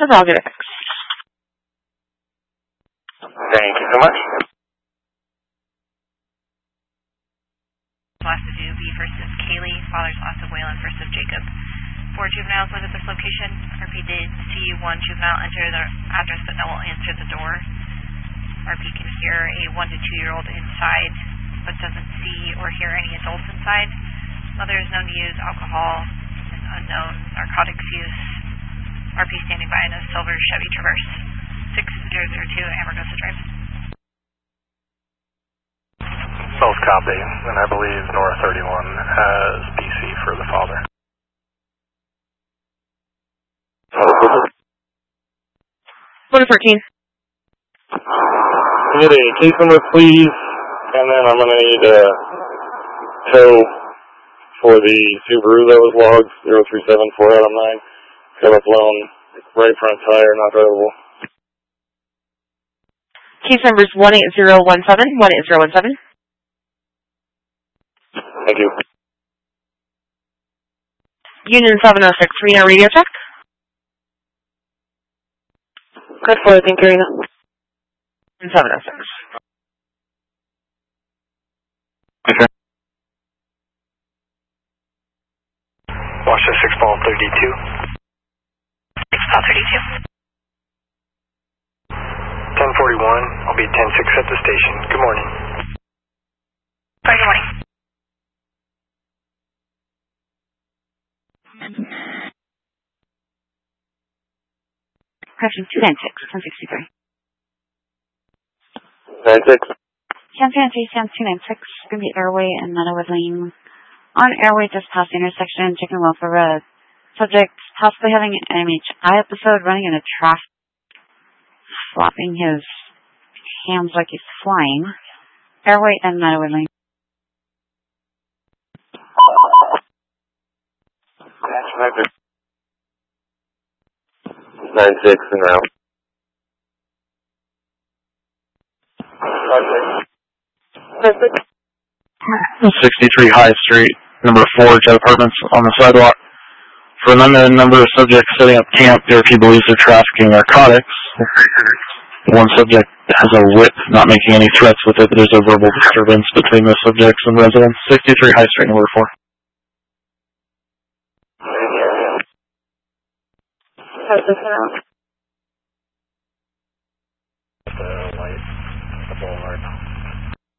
so I'll get it fixed. Thank you so much. Last of V versus Kaylee, father's loss of Waylon versus Jacob. 4 juveniles live at this location. RP did see 1 juvenile enter the address but no one answered the door. RP can hear a 1 to 2 year old inside but doesn't see or hear any adults inside. Mother is known to use alcohol and unknown narcotics use. RP standing by in a silver Chevy Traverse. 6002 Amargosa Drive. Both copy, and I believe Nora 31 has BC for the father. What is 13? I need a case number, please, and then I'm going to need a tow for the Subaru that was logged, 0374 Adam 9. Cover blown, right front tire, not drivable. Case numbers 18017, 18017. Thank you. Union 706, Reno radio check. Good for thank you, Reno. 706. Okay. Watch the 6 ball 32. 6 ball 32. 1041, I'll be 10-6 at the station. Good morning. Good morning. Correction, 296, 1063. 96. San Francisco 296, going to be Airway and Meadowood Lane. On Airway, just past the intersection, checking well for a subject possibly having an MHI episode, running in a traffic, flopping his hands like he's flying. Airway and Meadowood Lane. 96 and out. 63 High Street, number 4, Jet Apartments on the sidewalk. For an unknown number of subjects setting up camp, DRP believes they're trafficking narcotics. One subject has a whip, not making any threats with it, but there's a verbal disturbance between the subjects and residents. 63 High Street, number 4. How's this out?